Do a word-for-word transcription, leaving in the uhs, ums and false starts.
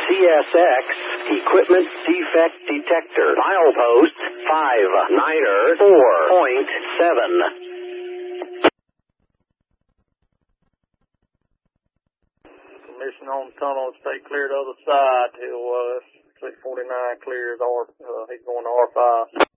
C S X Equipment Defect Detector. Milepost five niner four point seven. Permission on the tunnel, stay clear to the other side till uh, six forty-nine clears R. Uh, he's going to R five.